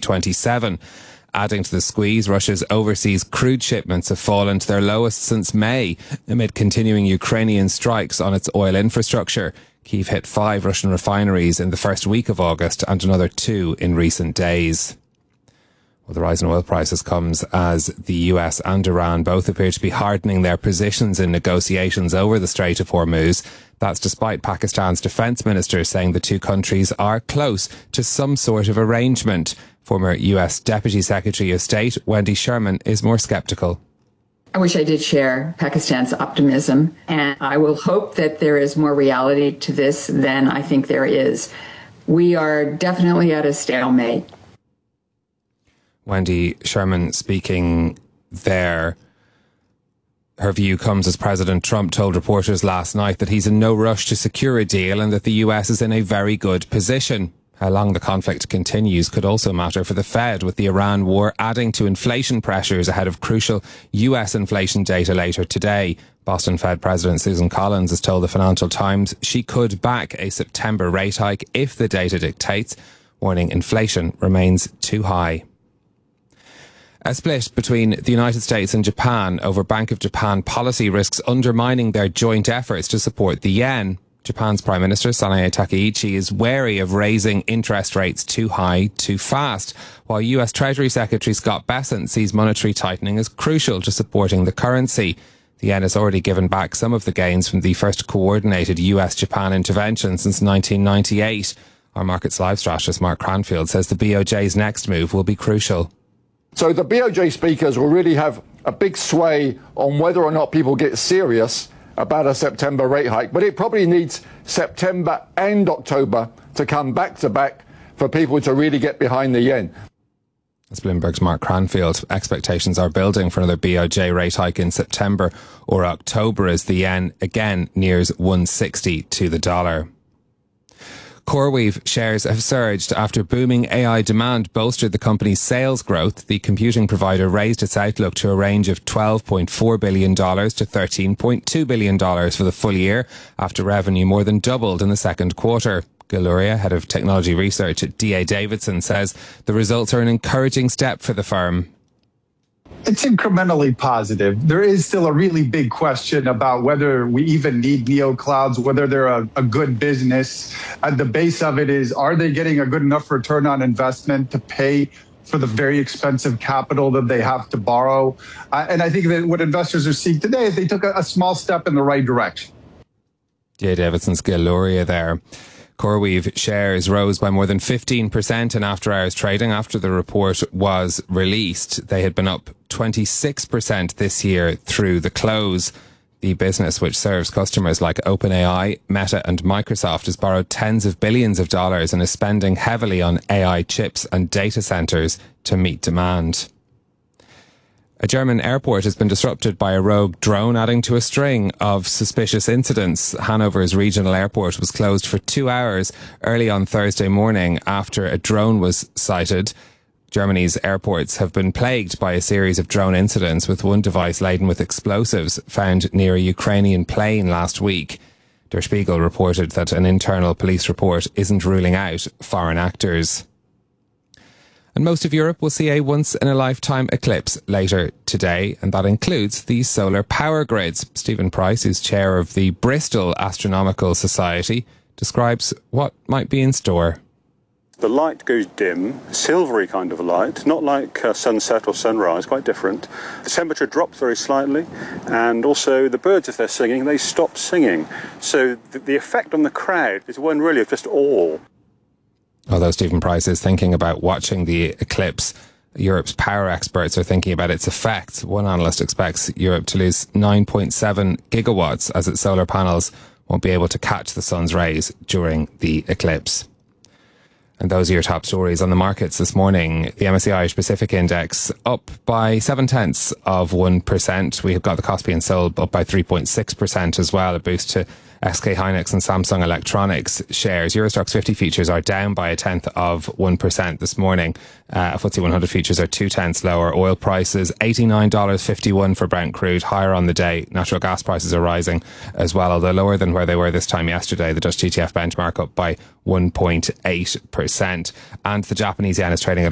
2027. Adding to the squeeze, Russia's overseas crude shipments have fallen to their lowest since May, amid continuing Ukrainian strikes on its oil infrastructure. Kyiv hit 5 Russian refineries in the first week of August and another 2 in recent days. Well, the rise in oil prices comes as the US and Iran both appear to be hardening their positions in negotiations over the Strait of Hormuz. That's despite Pakistan's defense minister saying the two countries are close to some sort of arrangement. Former US Deputy Secretary of State Wendy Sherman is more sceptical. I wish I did share Pakistan's optimism, and I will hope that there is more reality to this than I think there is. We are definitely at a stalemate. Wendy Sherman speaking there. Her view comes as President Trump told reporters last night that he's in no rush to secure a deal and that the US is in a very good position. How long the conflict continues could also matter for the Fed, with the Iran war adding to inflation pressures ahead of crucial US inflation data later today. Boston Fed President Susan Collins has told the Financial Times she could back a September rate hike if the data dictates, warning inflation remains too high. A split between the United States and Japan over Bank of Japan policy risks undermining their joint efforts to support the yen. Japan's Prime Minister Sanae Takaichi is wary of raising interest rates too high too fast, while US Treasury Secretary Scott Bessent sees monetary tightening as crucial to supporting the currency. The yen has already given back some of the gains from the first coordinated US-Japan intervention since 1998. Our Markets Live strategist Mark Cranfield says the BOJ's next move will be crucial. So the BOJ speakers will really have a big sway on whether or not people get serious about a September rate hike. But it probably needs September and October to come back to back for people to really get behind the yen. That's Bloomberg's Mark Cranfield. Expectations are building for another BOJ rate hike in September or October as the yen again nears 160 to the dollar. CoreWeave shares have surged after booming AI demand bolstered the company's sales growth. The computing provider raised its outlook to a range of $12.4 billion to $13.2 billion for the full year after revenue more than doubled in the second quarter. Gil Luria, head of technology research at D.A. Davidson, says the results are an encouraging step for the firm. It's incrementally positive. There is still a really big question about whether we even need neoclouds, whether they're a good business. At the base of it is, are they getting a good enough return on investment to pay for the very expensive capital that they have to borrow? And I think that what investors are seeing today is they took a small step in the right direction. D.A. Davidson's Gil Luria there. CoreWeave shares rose by more than 15% in after-hours trading after the report was released. They had been up 26% this year through the close. The business, which serves customers like OpenAI, Meta and Microsoft, has borrowed tens of billions of dollars and is spending heavily on AI chips and data centers to meet demand. A German airport has been disrupted by a rogue drone, adding to a string of suspicious incidents. Hanover's regional airport was closed for 2 hours early on Thursday morning after a drone was sighted. Germany's airports have been plagued by a series of drone incidents, with one device laden with explosives found near a Ukrainian plane last week. Der Spiegel reported that an internal police report isn't ruling out foreign actors. And most of Europe will see a once-in-a-lifetime eclipse later today, and that includes the solar power grids. Stephen Price, who's chair of the Bristol Astronomical Society, describes what might be in store. The light goes dim, silvery kind of light, not like sunset or sunrise, quite different. The temperature drops very slightly, and also the birds, if they're singing, they stop singing. So the effect on the crowd is one really of just awe. Although Stephen Price is thinking about watching the eclipse, Europe's power experts are thinking about its effects. One analyst expects Europe to lose 9.7 gigawatts as its solar panels won't be able to catch the sun's rays during the eclipse. And those are your top stories on the markets this morning. The MSCI Irish Pacific Index up by 0.7%. We have got the Kospi and Seoul up by 3.6% as well, a boost to SK Hynix and Samsung Electronics shares. Euro Stoxx 50 futures are down by 0.1% this morning. FTSE 100 futures are 0.2 lower. Oil prices $89.51 for Brent crude, higher on the day. Natural gas prices are rising as well, although lower than where they were this time yesterday. The Dutch TTF benchmark up by 1.8%. And the Japanese yen is trading at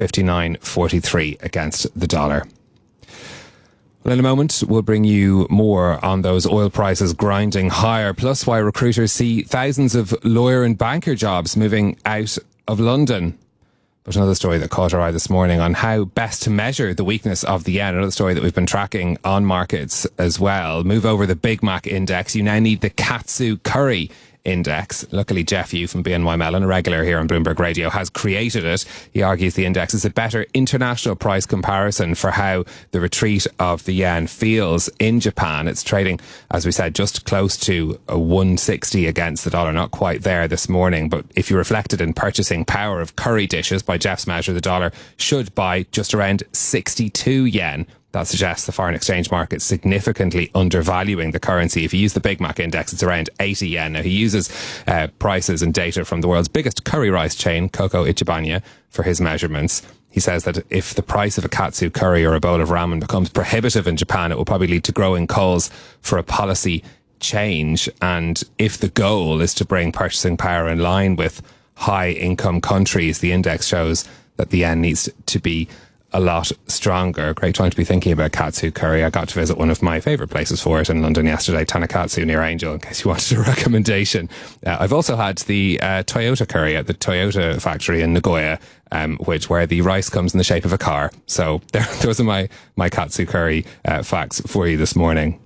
159.43 against the dollar. Well, in a moment, we'll bring you more on those oil prices grinding higher, plus why recruiters see thousands of lawyer and banker jobs moving out of London. But another story that caught our eye this morning on how best to measure the weakness of the yen. Another story that we've been tracking on markets as well. Move over the Big Mac index. You now need the Katsu Curry index. Luckily, Jeff Yu from BNY Mellon, a regular here on Bloomberg Radio, has created it. He argues the index is a better international price comparison for how the retreat of the yen feels in Japan. It's trading, as we said, just close to a 160 against the dollar, not quite there this morning. But if you reflected in purchasing power of curry dishes, by Jeff's measure, the dollar should buy just around 62 yen. That suggests the foreign exchange market significantly undervaluing the currency. If you use the Big Mac index, it's around 80 yen. Now, he uses prices and data from the world's biggest curry rice chain, Coco Ichibanya, for his measurements. He says that if the price of a katsu curry or a bowl of ramen becomes prohibitive in Japan, it will probably lead to growing calls for a policy change. And if the goal is to bring purchasing power in line with high-income countries, the index shows that the yen needs to be a lot stronger. Great time to be thinking about katsu curry. I got to visit one of my favourite places for it in London yesterday, Tanakatsu near Angel, in case you wanted a recommendation. I've also had the Toyota curry at the Toyota factory in Nagoya, where the rice comes in the shape of a car. So those are my katsu curry facts for you this morning.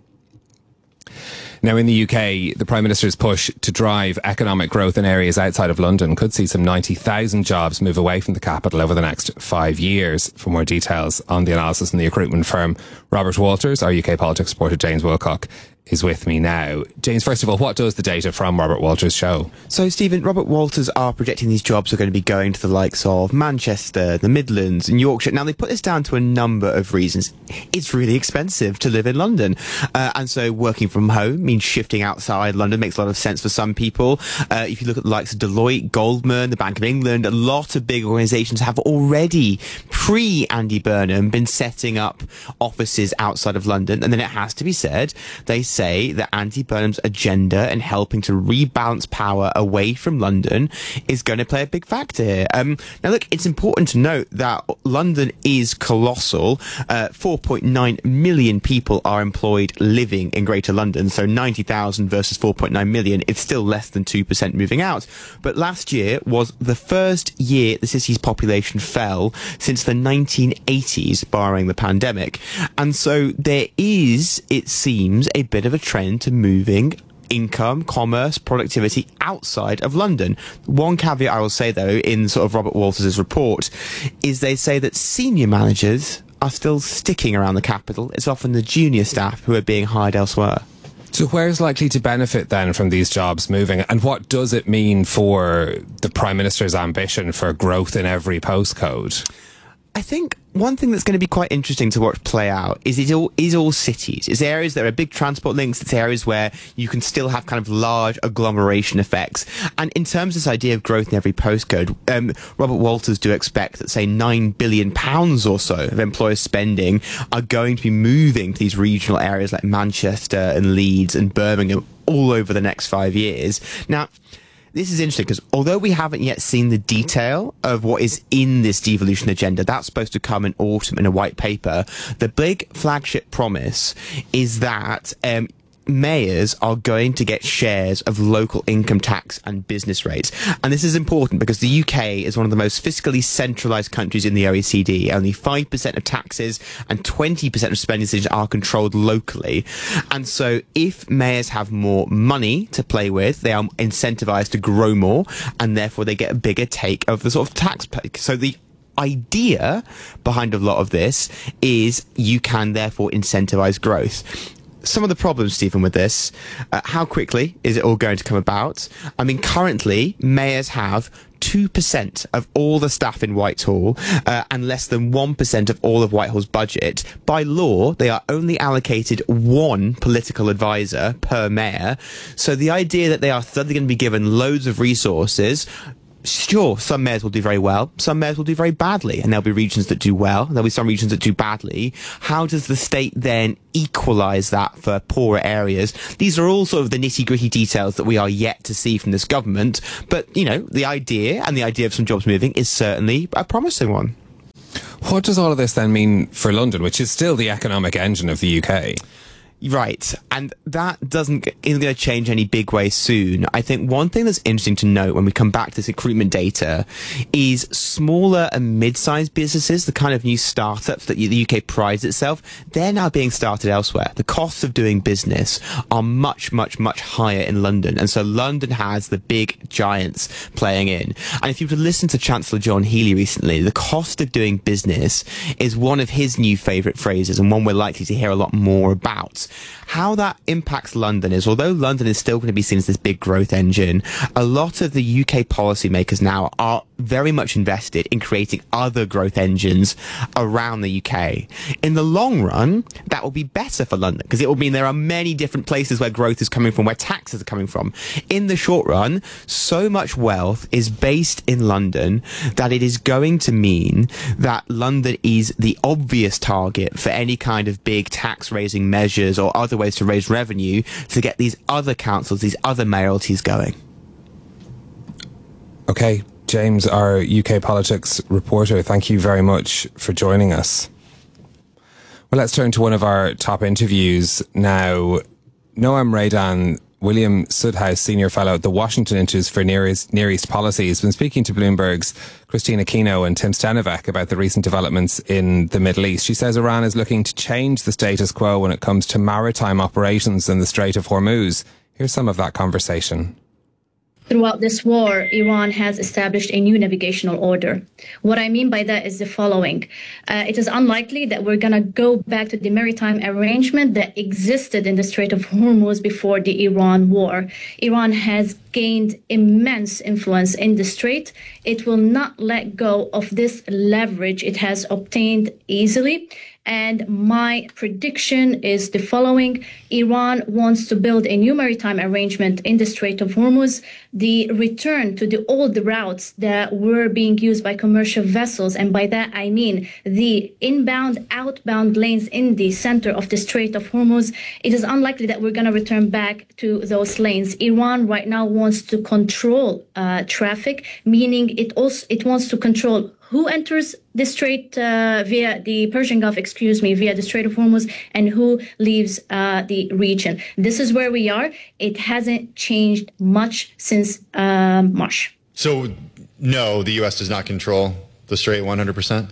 Now, in the UK, the Prime Minister's push to drive economic growth in areas outside of London could see some 90,000 jobs move away from the capital over the next 5 years. For more details on the analysis from the recruitment firm Robert Walters, our UK politics reporter James Wilcock is with me now. James, first of all, what does the data from Robert Walters show? So, Stephen, Robert Walters are projecting these jobs are going to be going to the likes of Manchester, the Midlands and Yorkshire. Now, they put this down to a number of reasons. It's really expensive to live in London. And so working from home means shifting outside London makes a lot of sense for some people. If you look at the likes of Deloitte, Goldman, the Bank of England, a lot of big organisations have already, pre-Andy Burnham, been setting up offices outside of London. And then it has to be said, they say that Andy Burnham's agenda and helping to rebalance power away from London is going to play a big factor here. Now, look, it's important to note that London is colossal. 4.9 million people are employed living in Greater London, so 90,000 versus 4.9 million. It's still less than 2% moving out. But last year was the first year the city's population fell since the 1980s, barring the pandemic. And so there is, it seems, a bit of a trend to moving income, commerce, productivity outside of London. One caveat I will say, though, in sort of Robert Walters' report, is they say that senior managers are still sticking around the capital. It's often the junior staff who are being hired elsewhere. So where's likely to benefit then from these jobs moving? And what does it mean for the Prime Minister's ambition for growth in every postcode? I think one thing that's going to be quite interesting to watch play out is all cities. It's areas that are big transport links. It's areas where you can still have kind of large agglomeration effects. And in terms of this idea of growth in every postcode, Robert Walters do expect that, say, £9 billion or so of employers' spending are going to be moving to these regional areas like Manchester and Leeds and Birmingham all over the next 5 years. Now, this is interesting because although we haven't yet seen the detail of what is in this devolution agenda, that's supposed to come in autumn in a white paper, the big flagship promise is that mayors are going to get shares of local income tax and business rates. And this is important because the UK is one of the most fiscally centralised countries in the OECD. Only 5% of taxes and 20% of spending decisions are controlled locally. And so if mayors have more money to play with, they are incentivised to grow more, and therefore they get a bigger take of the sort of tax pay. So the idea behind a lot of this is you can therefore incentivise growth. Some of the problems, Stephen, with this, how quickly is it all going to come about? I mean, currently, mayors have 2% of all the staff in Whitehall and less than 1% of all of Whitehall's budget. By law, they are only allocated one political advisor per mayor. So the idea that they are suddenly going to be given loads of resources, sure, some mayors will do very well, some mayors will do very badly, and there'll be regions that do well, there'll be some regions that do badly. How does the state then equalise that for poorer areas? These are all sort of the nitty-gritty details that we are yet to see from this government, but, you know, the idea of some jobs moving is certainly a promising one. What does all of this then mean for London, which is still the economic engine of the UK? Right, and that isn't going to change any big way soon. I think one thing that's interesting to note when we come back to this recruitment data is smaller and mid-sized businesses, the kind of new startups that the UK prides itself, they're now being started elsewhere. The costs of doing business are much, much, much higher in London, and so London has the big giants playing in. And if you were to listen to Chancellor John Healey recently, the cost of doing business is one of his new favourite phrases, and one we're likely to hear a lot more about. How that impacts London is, although London is still going to be seen as this big growth engine, a lot of the UK policymakers now are very much invested in creating other growth engines around the UK. In the long run, that will be better for London, because it will mean there are many different places where growth is coming from, where taxes are coming from. In the short run, so much wealth is based in London that it is going to mean that London is the obvious target for any kind of big tax-raising measures or other ways to raise revenue to get these other councils, these other mayoralties going. Okay, James, our UK politics reporter, thank you very much for joining us. Well, let's turn to one of our top interviews now. Noam Raydan, William Sudhouse Senior Fellow at the Washington Institute for Near East Policy, has been speaking to Bloomberg's Christina Kino and Tim Stenivek about the recent developments in the Middle East. She says Iran is looking to change the status quo when it comes to maritime operations in the Strait of Hormuz. Here's some of that conversation. Throughout this war, Iran has established a new navigational order. What I mean by that is the following. It is unlikely that we're going to go back to the maritime arrangement that existed in the Strait of Hormuz before the Iran war. Iran has gained immense influence in the strait. It will not let go of this leverage it has obtained easily. And my prediction is the following. Iran wants to build a new maritime arrangement in the Strait of Hormuz, the return to the old routes that were being used by commercial vessels. And by that, I mean the inbound, outbound lanes in the center of the Strait of Hormuz. It is unlikely that we're going to return back to those lanes. Iran right now wants to control traffic, meaning it wants to control who enters the strait via the Persian Gulf, via the Strait of Hormuz, and who leaves the region. This is where we are. It hasn't changed much since March. So, no, the U.S. does not control the strait 100%?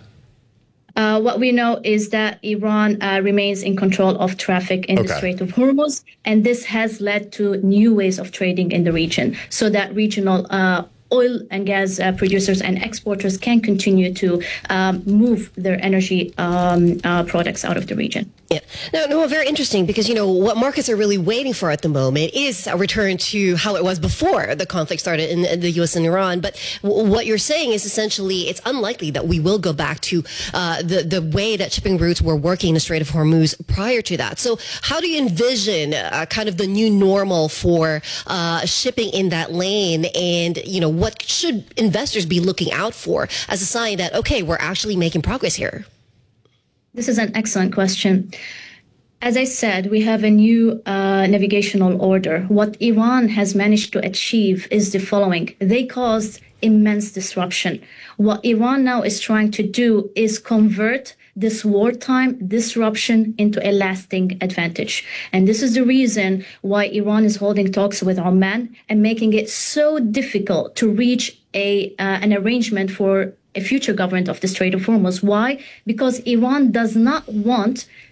What we know is that Iran remains in control of traffic in the Strait of Hormuz, and this has led to new ways of trading in the region, so that regional oil and gas producers and exporters can continue to move their energy products out of the region. Yeah. No, very interesting, because, you know, what markets are really waiting for at the moment is a return to how it was before the conflict started in the U.S. and Iran. But what you're saying is essentially it's unlikely that we will go back to the way that shipping routes were working in the Strait of Hormuz prior to that. So how do you envision kind of the new normal for shipping in that lane? And, you know, what should investors be looking out for as a sign that, okay, we're actually making progress here? This is an excellent question. As I said, we have a new navigational order. What Iran has managed to achieve is the following. They caused immense disruption. What Iran now is trying to do is convert this wartime disruption into a lasting advantage. And this is the reason why Iran is holding talks with Oman and making it so difficult to reach an arrangement for a future government of the Strait of Hormuz. Why? Because Iran does not want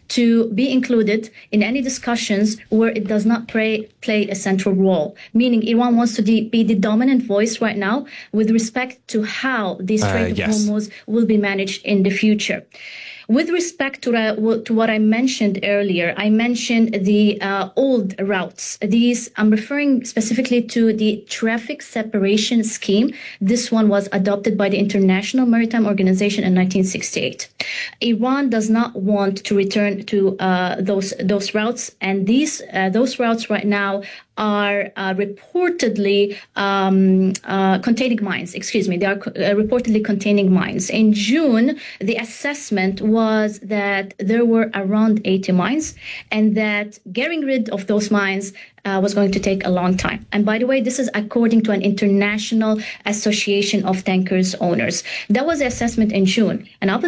to be included in any discussions where it does not play a central role. Meaning Iran wants to be the dominant voice right now with respect to how the Strait of Hormuz will be managed in the future. With respect to what I mentioned earlier, I mentioned the old routes. These, I'm referring specifically to the traffic separation scheme. This one was adopted by the International Maritime Organization in 1968. Iran does not want to return to those routes, and those routes right now are reportedly containing mines. They are reportedly containing mines. In June, the assessment was that there were around 80 mines, and that getting rid of those mines was going to take a long time. And by the way, this is according to an international association of tankers owners. That was the assessment in June. And up